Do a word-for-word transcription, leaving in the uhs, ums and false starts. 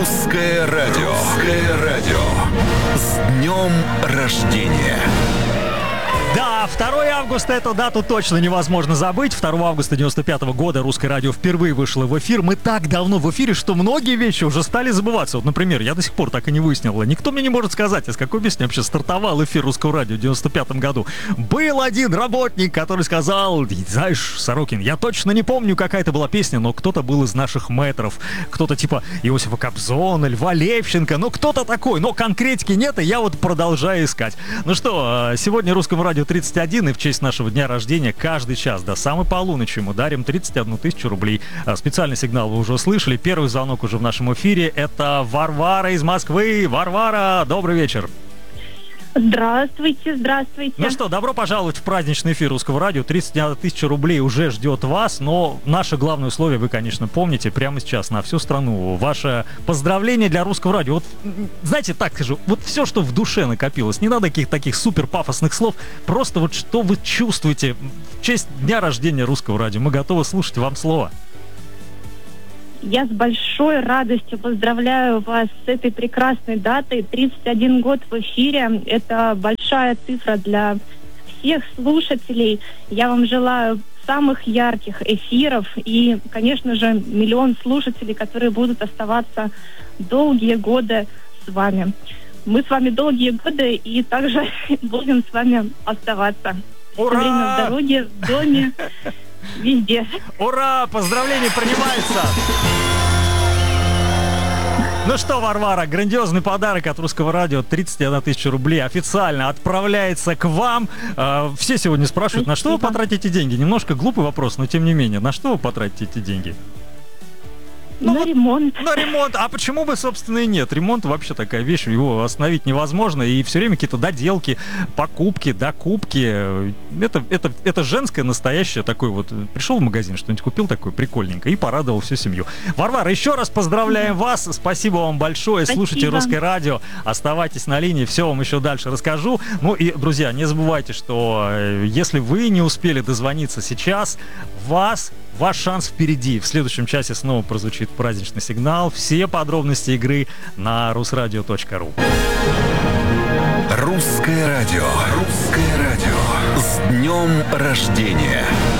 Русское радио. Русское радио. С днем рождения. Да, второе августа, эту дату точно невозможно забыть. второго августа девяносто пятого года Русское радио впервые вышло в эфир. Мы так давно в эфире, что многие вещи уже стали забываться. Вот, например, я до сих пор так и не выяснил. Никто мне не может сказать, из какой песни вообще стартовал эфир Русского радио в девяносто пятом году. Был один работник, который сказал: знаешь, Сорокин, я точно не помню, какая это была песня, но кто-то был из наших мэтров. Кто-то типа Иосифа Кобзона, Льва Левченко, ну кто-то такой. Но конкретики нет, и я вот продолжаю искать. Ну что, сегодня Русскому радио тридцать один, и в честь нашего дня рождения каждый час до самой полуночи мы дарим тридцать одну тысячу рублей. Специальный сигнал вы уже услышали. Первый звонок уже в нашем эфире. Это Варвара из Москвы. Варвара, добрый вечер. Здравствуйте, здравствуйте. Ну что, добро пожаловать в праздничный эфир Русского радио. тридцать одна тысяча рублей уже ждет вас, но наше главное условие вы, конечно, помните прямо сейчас на всю страну. Ваше поздравление для Русского радио. Вот, знаете, так скажу, вот все, что в душе накопилось, не надо каких-то таких супер пафосных слов, просто вот что вы чувствуете в честь дня рождения Русского радио. Мы готовы слушать вам слово. Я с большой радостью поздравляю вас с этой прекрасной датой. тридцать один год в эфире. Это большая цифра для всех слушателей. Я вам желаю самых ярких эфиров и, конечно же, миллион слушателей, которые будут оставаться долгие годы с вами. Мы с вами долгие годы и также будем с вами оставаться. Ура! Все время в дороге, в доме. Везде. Ура! Поздравления принимаются! Ну что, Варвара, грандиозный подарок от Русского радио, тридцать одна тысяча рублей, официально отправляется к вам. Э, все сегодня спрашивают, на что вы потратите деньги? Немножко глупый вопрос, но тем не менее, на что вы потратите эти деньги? Ну, на вот, ремонт. На ремонт. А почему бы, собственно, и нет? Ремонт вообще такая вещь, его остановить невозможно. И все время какие-то доделки, покупки, докупки. Это, это, это женское настоящее такое вот. Пришел в магазин, что-нибудь купил такое прикольненькое и порадовал всю семью. Варвара, еще раз поздравляем вас. Спасибо вам большое. Спасибо. Слушайте Русское радио. Оставайтесь на линии. Все вам еще дальше расскажу. Ну и, друзья, не забывайте, что если вы не успели дозвониться сейчас, вас... Ваш шанс впереди. В следующем часе снова прозвучит праздничный сигнал. Все подробности игры на русрадио точка ру. Русское радио. Русское радио. С днем рождения.